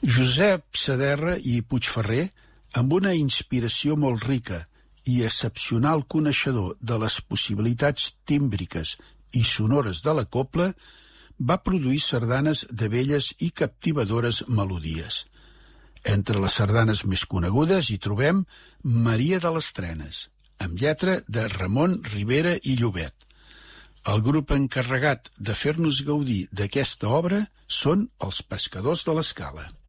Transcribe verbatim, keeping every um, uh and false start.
Josep Saderra i Puigferrer, amb una inspiració molt rica i excepcional coneixedor de les possibilitats tímbriques i sonores de la cobla, va produir sardanes de belles i captivadores melodies. Entre les sardanes més conegudes hi trobem Maria de les Trenes, amb lletra de Ramon Ribera i Llobet. El grup encarregat de fer-nos gaudir d'aquesta obra són els Pescadors de l'Escala.